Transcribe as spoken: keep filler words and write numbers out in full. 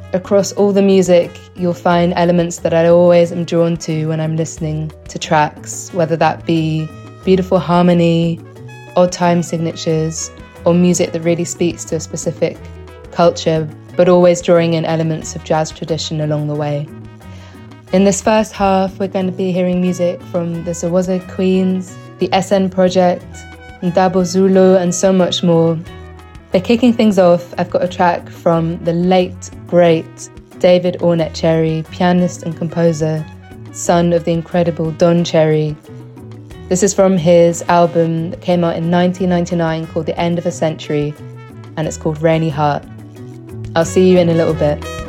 across all the music, you'll find elements that I always am drawn to when I'm listening to tracks, whether that be beautiful harmony, odd time signatures, or music that really speaks to a specific culture, but always drawing in elements of jazz tradition along the way. In this first half, we're going to be hearing music from the Sowoza Queens, the S N Project, Ndabo Zulu, and so much more. But kicking things off, I've got a track from the late, great David Ornette Cherry, pianist and composer, son of the incredible Don Cherry. This is from his album that came out in nineteen ninety-nine called The End of a Century, and it's called Rainy Heart. I'll see you in a little bit.